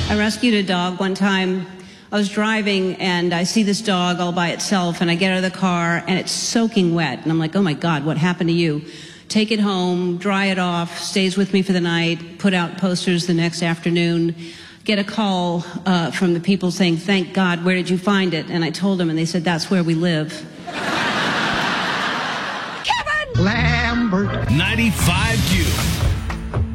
I rescued a dog one time. I was driving and I see this dog all by itself and I get out of the car and it's soaking wet. And I'm like, oh my God, what happened to you? Take it home, dry it off, stays with me for the night, put out posters the next afternoon, get a call from the people saying, thank God, where did you find it? And I told them and they said, that's where we live. Kevin Lambert. 95Q.